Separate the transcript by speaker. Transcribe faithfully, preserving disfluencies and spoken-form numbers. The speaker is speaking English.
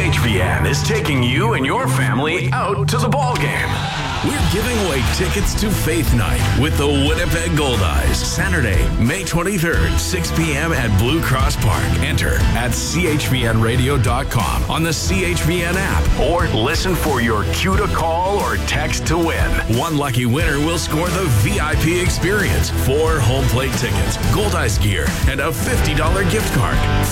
Speaker 1: H V N is taking you and your family out to the ball game. We're giving away tickets to Faith Night with the Winnipeg Goldeyes. Saturday, May twenty-third, six p.m. at Blue Cross Park. Enter at c h v n radio dot com on the C H V N app or listen for your cue to call or text to win. One lucky winner will score the V I P experience, four home plate tickets, Goldeyes gear, and a fifty dollars gift card.